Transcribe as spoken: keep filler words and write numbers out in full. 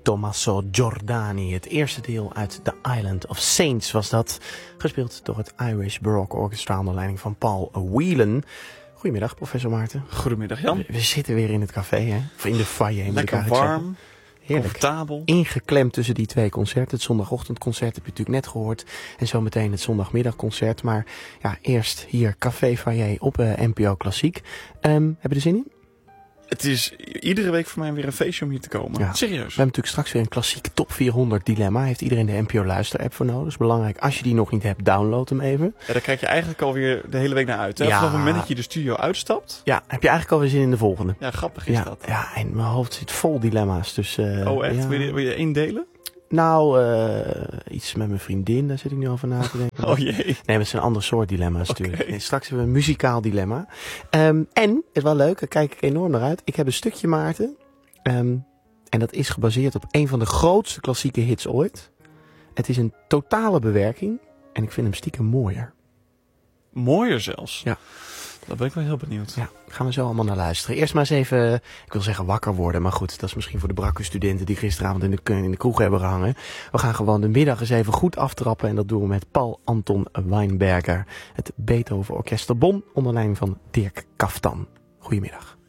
Tommaso Giordani. Het eerste deel uit The Island of Saints was dat. Gespeeld door het Irish Baroque Orchestra onder leiding van Paul Whelan. Goedemiddag, professor Maarten. Goedemiddag, Jan. We, we zitten weer in het café, hè? Of in de foyer. Lekker warm, heerlijk. Comfortabel. Ingeklemd tussen die twee concerten. Het zondagochtendconcert heb je natuurlijk net gehoord. En zometeen het zondagmiddagconcert. Maar ja, eerst hier Café Foyer op uh, N P O Klassiek. Um, heb je er zin in? Het is iedere week voor mij weer een feestje om hier te komen. Ja. Serieus. We hebben natuurlijk straks weer een klassiek top vierhonderd dilemma. Heeft iedereen de N P O luister-app voor nodig. Dat is belangrijk. Als je die nog niet hebt, download hem even. Ja, daar kijk je eigenlijk alweer de hele week naar uit. Hè? Ja. Vanaf het moment dat je de studio uitstapt. Ja, heb je eigenlijk alweer zin in de volgende. Ja, grappig is ja, dat. Ja, en mijn hoofd zit vol dilemma's. Dus, uh, oh echt? Ja. Wil, je, wil je één delen? Nou, uh, iets met mijn vriendin, daar zit ik nu over na te denken. Oh jee. Nee, maar het is een ander soort dilemma's natuurlijk. Okay. Nee, straks hebben we een muzikaal dilemma. Um, en, het is wel leuk, daar kijk ik enorm naar uit. Ik heb een stukje, Maarten. Um, en dat is gebaseerd op een van de grootste klassieke hits ooit. Het is een totale bewerking. En ik vind hem stiekem mooier. Mooier zelfs? Ja. Daar ben ik wel heel benieuwd. Ja, gaan we zo allemaal naar luisteren. Eerst maar eens even, ik wil zeggen wakker worden. Maar goed, dat is misschien voor de brakke studenten die gisteravond in de, in de kroeg hebben gehangen. We gaan gewoon de middag eens even goed aftrappen. En dat doen we met Paul Anton Weinberger. Het Beethoven Orkester Bonn onder leiding van Dirk Kaftan. Goedemiddag.